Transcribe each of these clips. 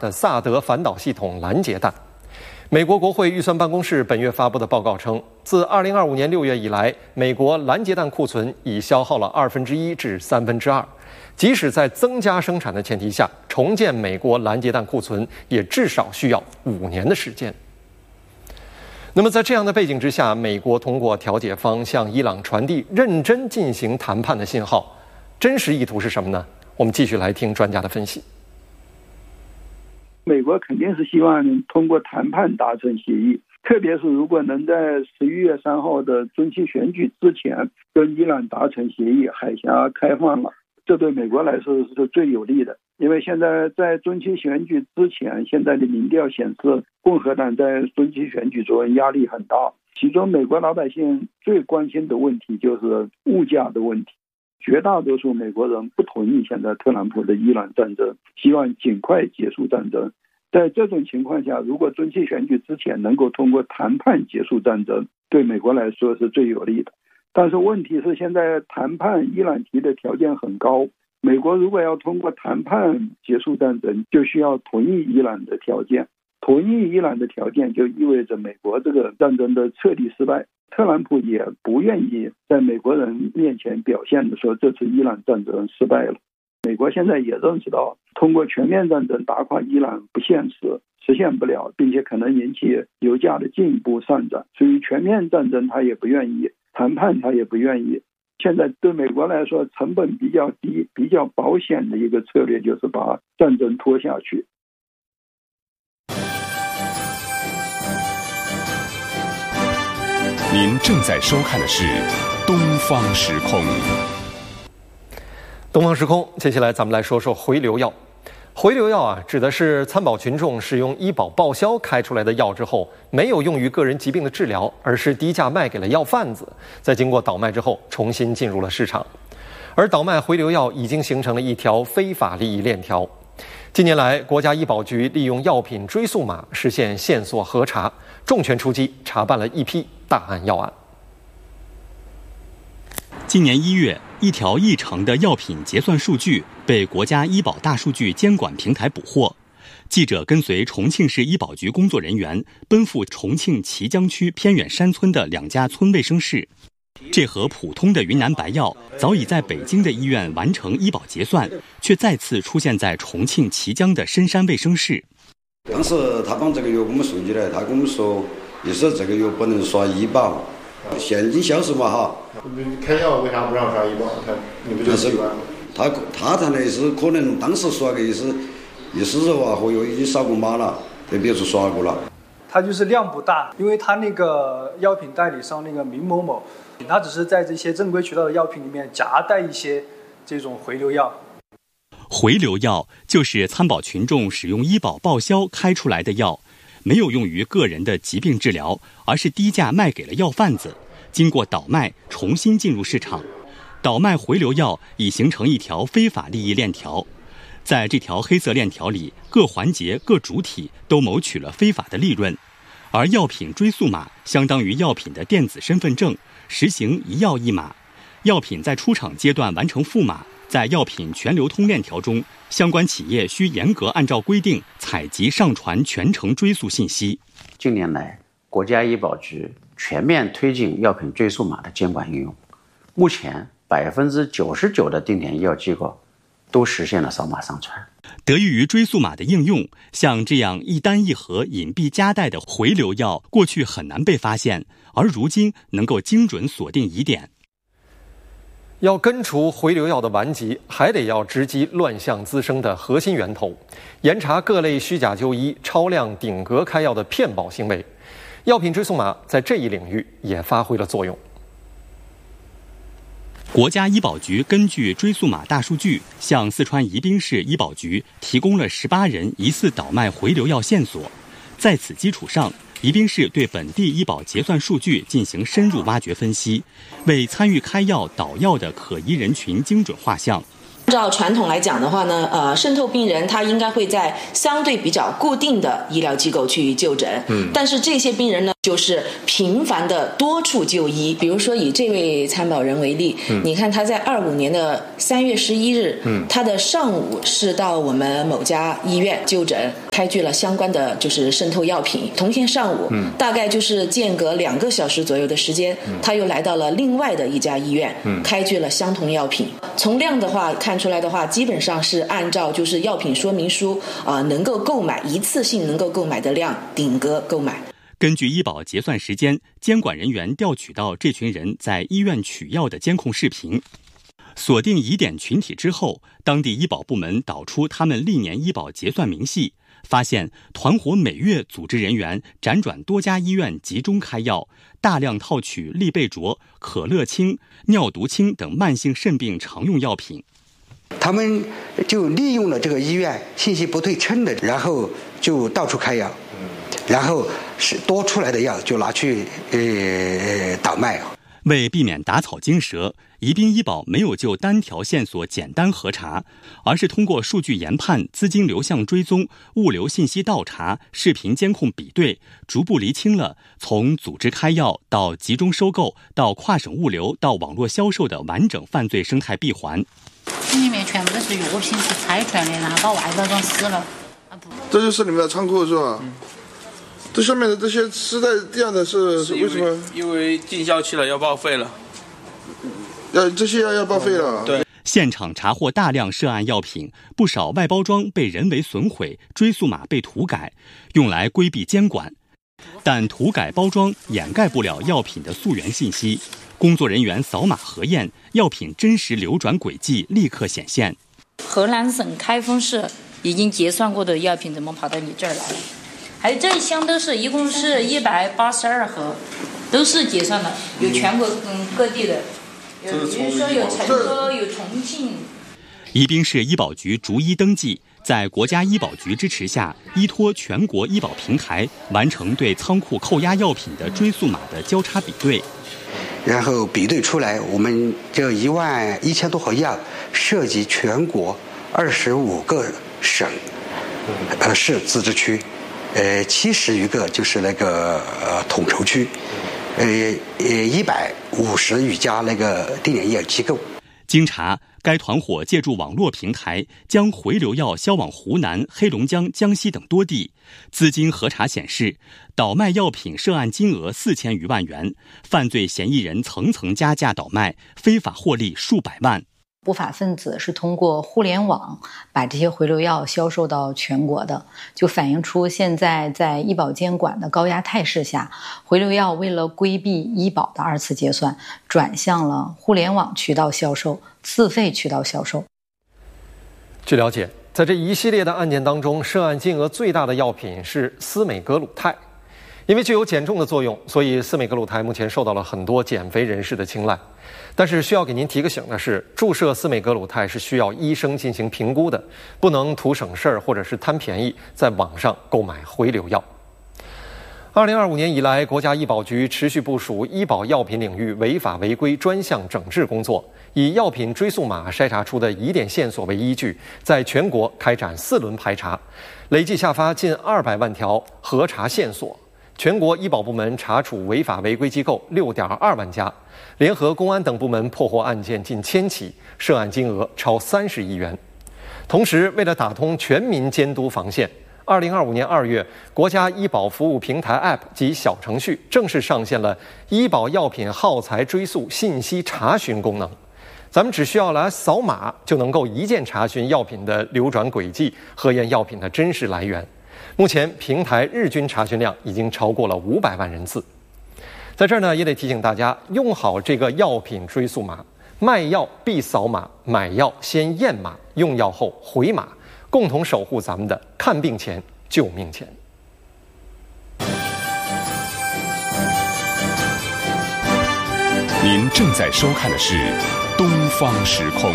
的萨德反导系统拦截弹。美国国会预算办公室本月发布的报告称，自2025年6月以来，美国拦截弹库存已消耗了1/2至2/3。即使在增加生产的前提下，重建美国拦截弹库存也至少需要5年的时间。那么在这样的背景之下，美国通过调解方向伊朗传递认真进行谈判的信号，真实意图是什么呢？我们继续来听专家的分析。 美国肯定是希望通过谈判达成协议，特别是如果能在11月3号的中期选举之前跟伊朗达成协议，海峡开放了，这对美国来说是最有利的。因为现在在中期选举之前，现在的民调显示共和党在中期选举中压力很大，其中美国老百姓最关心的问题就是物价的问题。绝大多数美国人不同意现在特朗普的伊朗战争，希望尽快结束战争。在这种情况下，如果中期选举之前能够通过谈判结束战争，对美国来说是最有利的。但是问题是，现在谈判伊朗提的条件很高，美国如果要通过谈判结束战争，就需要同意伊朗的条件。同意伊朗的条件就意味着美国这个战争的彻底失败。特朗普也不愿意在美国人面前表现的说这次伊朗战争失败了。美国现在也认识到，通过全面战争打垮伊朗不现实，实现不了，并且可能引起油价的进一步上涨，所以全面战争他也不愿意，谈判他也不愿意。现在对美国来说，成本比较低、比较保险的一个策略就是把战争拖下去。 您正在收看的是东方时空。 东方时空，接下来咱们来说说回流药。回流药指的是参保群众使用医保报销开出来的药之后，没有用于个人疾病的治疗，而是低价卖给了药贩子，在经过倒卖之后重新进入了市场。而倒卖回流药已经形成了一条非法利益链条。近年来，国家医保局利用药品追溯码实现线索核查，重拳出击，查办了一批大案要案。 今年1月，一条异常的药品结算数据被国家医保大数据监管平台捕获。记者跟随重庆市医保局工作人员奔赴重庆綦江区偏远山村的2家村卫生室。这盒普通的云南白药早已在北京的医院完成医保结算，却再次出现在重庆綦江的深山卫生室。 当时他把这个药给我们送进来，他跟我们说，意思这个药不能刷医保，现金销售嘛哈。 你开药为啥不让刷医保？你不就习惯了？ 他谈的是可能当时说个意思是说和药已经扫过码了，在别处刷过了。 它就是量不大，因为它那个药品代理商那个明某某，他只是在这些正规渠道的药品里面夹带一些这种回流药。 回流药就是参保群众使用医保报销开出来的药，没有用于个人的疾病治疗，而是低价卖给了药贩子，经过倒卖重新进入市场。倒卖回流药已形成一条非法利益链条。在这条黑色链条里，各环节各主体都谋取了非法的利润，而药品追溯码相当于药品的电子身份证，实行一药一码。药品在出厂阶段完成赋码，在药品全流通链条中，相关企业需严格按照规定采集上传全程追溯信息。 近年来，国家医保局全面推进药品追溯码的监管应用，目前99%的定点医药机构都实现了扫码上传。 得益于追溯码的应用，像这样一单一盒隐蔽夹带的回流药，过去很难被发现，而如今能够精准锁定疑点。 要根除回流药的顽疾，还得要直击乱象滋生的核心源头，严查各类虚假就医、超量顶格开药的骗保行为。药品追溯码在这一领域也发挥了作用。 国家医保局根据追溯码大数据，向四川宜宾市医保局提供了18人疑似倒卖回流药线索。在此基础上，宜宾市对本地医保结算数据进行深入挖掘分析，为参与开药倒药的可疑人群精准画像。 按照传统来讲的话呢，渗透病人他应该会在相对比较固定的医疗机构去就诊，但是这些病人呢，就是频繁的多处就医。比如说以这位参保人为例，你看他在25年的3月11日，他的上午是到我们某家医院就诊， 开具了相关的就是渗透药品。同天上午，大概就是间隔2个小时左右的时间，他又来到了另外的一家医院，开具了相同药品。从量的话看出来的话，基本上是按照就是药品说明书能够购买一次性能够购买的量顶格购买。 根据医保结算时间，监管人员调取到这群人在医院取药的监控视频。锁定疑点群体之后，当地医保部门导出他们历年医保结算明细，发现团伙每月组织人员辗转多家医院集中开药，大量套取利贝卓、可乐清、尿毒清等慢性肾病常用药品。 他们就利用了这个医院信息不对称的，然后就到处开药，然后是多出来的药就拿去倒卖。 为避免打草惊蛇，宜宾医保没有就单条线索简单核查，而是通过数据研判、资金流向追踪、物流信息倒查、视频监控比对，逐步厘清了从组织开药到集中收购到跨省物流到网络销售的完整犯罪生态闭环。 这里面全部都是药品，是拆出来的，然后把外包装撕了。 这就是你们的仓库是吧？这上面的这些撕在地上的是为什么？ 因为进销期了，要报废了。 这些要报废了。 对。 现场查获大量涉案药品，不少外包装被人为损毁，追溯码被涂改，用来规避监管。但涂改包装掩盖不了药品的溯源信息。工作人员扫码核验，药品真实流转轨迹立刻显现。 河南省开封市已经结算过的药品怎么跑到你这儿来了？还有这一箱都是，一共是182盒，都是结算的，有全国各地的，比如说有成都、有重庆。 宜宾市医保局逐一登记，在国家医保局支持下，依托全国医保平台，完成对仓库扣押药品的追溯码的交叉比对。 然后比对出来，我们这11000多盒药涉及全国25个省、市自治区，70余个就是那个统筹区，150余家那个定点医药机构。 经查，该团伙借助网络平台将回流药销往湖南、黑龙江、江西等多地。资金核查显示，倒卖药品涉案金额4000余万元，犯罪嫌疑人层层加价倒卖，非法获利数百万。 不法分子是通过互联网把这些回流药销售到全国的，就反映出现在在医保监管的高压态势下，回流药为了规避医保的2次结算，转向了互联网渠道销售、自费渠道销售。 据了解，在这一系列的案件当中，涉案金额最大的药品是司美格鲁肽。因为具有减重的作用，所以司美格鲁肽目前受到了很多减肥人士的青睐。但是需要给您提个醒的是，注射司美格鲁肽是需要医生进行评估的，不能图省事儿或者是贪便宜在网上购买回流药。2025年以来，国家医保局持续部署医保药品领域违法违规专项整治工作，以药品追溯码筛查出的疑点线索为依据，在全国开展4轮排查，累计下发近200万条核查线索。全国医保部门查处违法违规机构6.2万家，联合公安等部门破获案件近1000起，涉案金额超30亿元。同时，为了打通全民监督防线，2025年2月，国家医保服务平台 App 及小程序正式上线了医保药品耗材追溯信息查询功能。咱们只需要来扫码，就能够一键查询药品的流转轨迹，核验药品的真实来源。目前平台日均查询量已经超过了500万人次。在这儿呢，也得提醒大家，用好这个药品追溯码，卖药必扫码，买药先验码，用药后回码，共同守护咱们的看病钱、救命钱。 您正在收看的是《东方时空》。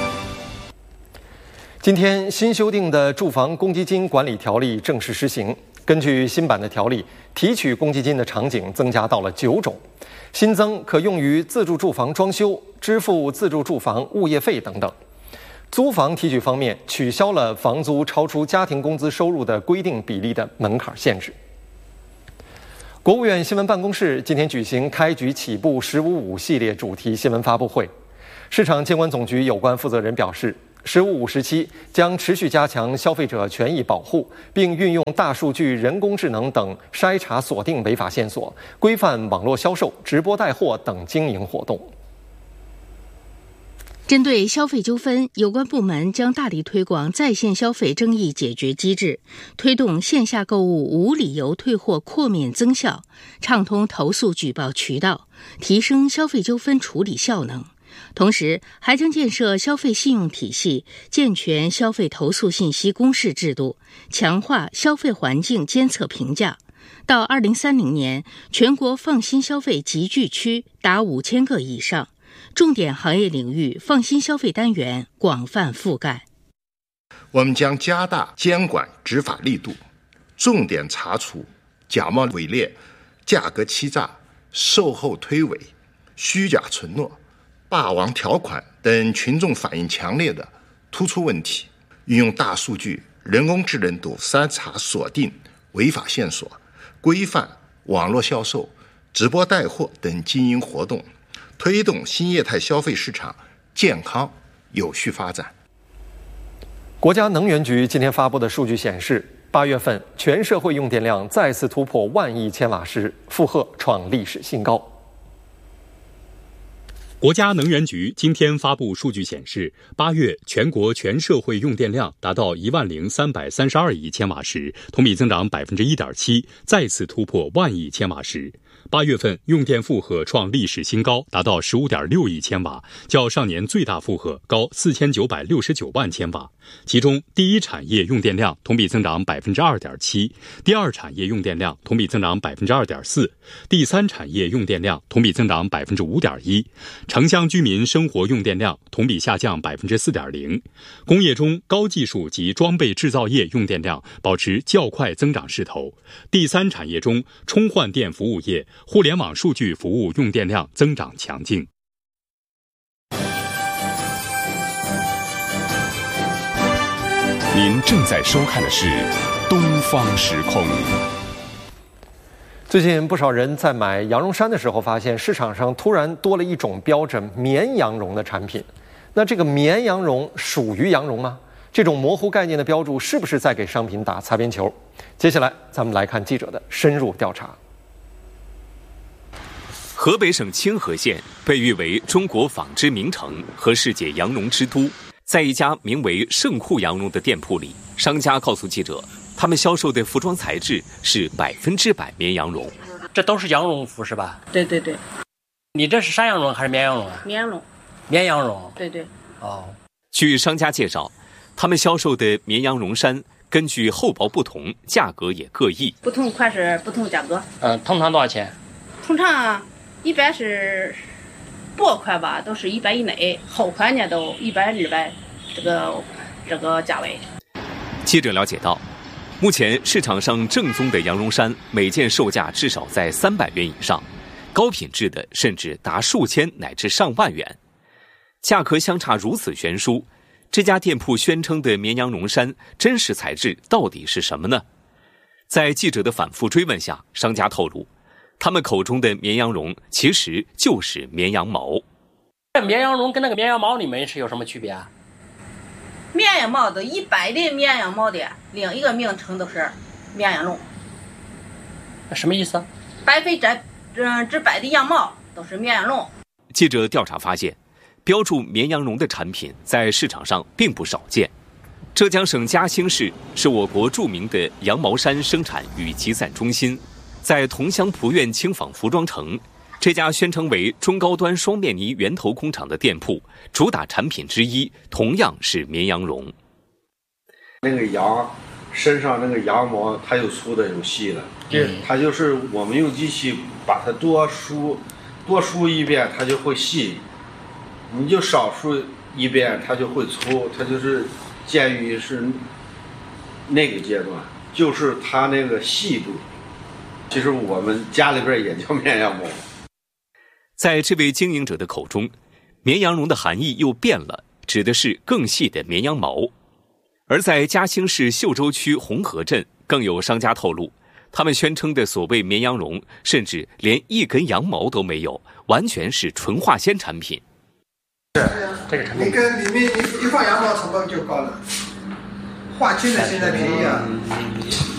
今天新修订的住房公积金管理条例正式施行。根据新版的条例，提取公积金的场景增加到了9种，新增可用于自住住房装修、支付自住住房物业费等等。租房提取方面，取消了房租超出家庭工资收入的规定比例的门槛限制。国务院新闻办公室今天举行开局起步“1055”系列主题新闻发布会，市场监管总局有关负责人表示， 15时期将持续加强消费者权益保护，并运用大数据、人工智能等筛查锁定违法线索，规范网络销售、直播带货等经营活动。 针对消费纠纷，有关部门将大力推广在线消费争议解决机制，推动线下购物无理由退货扩面增效，畅通投诉举报渠道，提升消费纠纷处理效能。同时，还将建设消费信用体系，健全消费投诉信息公示制度，强化消费环境监测评价。到2030年，全国放心消费集聚区达5000个以上。重点行业领域放心消费单元广泛覆盖。 我们将加大监管执法力度，重点查处假冒伪劣、价格欺诈、售后推诿、虚假承诺、霸王条款等群众反映强烈的突出问题，运用大数据、人工智能等筛查锁定违法线索，规范网络销售、直播带货等经营活动，推动新业态消费市场健康有序发展。 国家能源局今天发布的数据显示，8月份全社会用电量再次突破10000亿千瓦时，负荷创历史新高。 国家能源局今天发布数据显示，8月全国全社会用电量达到10332亿千瓦时，同比增长1.7%，再次突破10000亿千瓦时。8月份用电负荷创历史新高，达到15.6亿千瓦，较上年最大负荷高4969万千瓦。其中，第一产业用电量同比增长2.7%，第二产业用电量同比增长2.4%，第三产业用电量同比增长5.1%。城乡居民生活用电量同比下降4.0%。工业中高技术及装备制造业用电量保持较快增长势头。第三产业中，充换电服务业、互联网数据服务用电量增长强劲。 您正在收看的是东方时空。 最近不少人在买羊绒衫的时候，发现市场上突然多了一种标着绵羊绒的产品。那这个绵羊绒属于羊绒吗？这种模糊概念的标注是不是在给商品打擦边球？接下来咱们来看记者的深入调查。 河北省清河县被誉为中国纺织名城和世界羊绒之都，在一家名为盛库羊绒的店铺里，商家告诉记者，他们销售的服装材质是100%绵羊绒。 这都是羊绒服是吧？ 对对对。 你这是山羊绒还是绵羊绒啊？ 绵羊绒。 绵羊绒。 对对。 哦。 据商家介绍，他们销售的绵羊绒衫根据厚薄不同，价格也各异。 不同款式不同价格。 通常多少钱？ 通常一般是薄款吧，都是100以内，厚款呢都100、200，这个价位。 记者了解到，目前市场上正宗的羊绒衫每件售价至少在300元以上，高品质的甚至达数千乃至上万元。价格相差如此悬殊，这家店铺宣称的绵羊绒衫真实材质到底是什么呢？在记者的反复追问下，商家透露，他们口中的绵羊绒其实就是绵羊毛。 这绵羊绒跟那个绵羊毛里面是有什么区别啊？ 绵羊毛的一般的绵羊毛的另一个名称都是绵羊绒。 什么意思 ？100%的羊毛都是绵羊绒。 记者调查发现，标注绵羊绒的产品在市场上并不少见。浙江省嘉兴市是我国著名的羊毛衫生产与集散中心，在桐乡蒲苑轻纺服装城，这家宣称为中高端双面呢源头工厂的店铺，主打产品之一同样是绵羊绒。 那个羊身上那个羊毛，它有粗的有细的，它就是我们用机器把它多梳一遍，它就会细；你就少梳一遍，它就会粗。它就是鉴于是那个阶段，就是它那个细度。其实我们家里边也叫绵羊毛。 在这位经营者的口中，绵羊绒的含义又变了，指的是更细的绵羊毛。而在嘉兴市秀洲区红河镇，更有商家透露，他们宣称的所谓绵羊绒，甚至连一根羊毛都没有，完全是纯化纤产品。 这个成本。 你跟里面一放羊毛成本就高了，化纤的现在便宜啊。